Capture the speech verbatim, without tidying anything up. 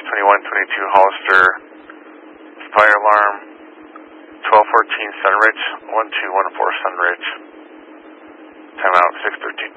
twenty-one twenty-two Hollister, fire alarm, twelve fourteen Sunridge, one two one four Sunridge, timeout six thirteen.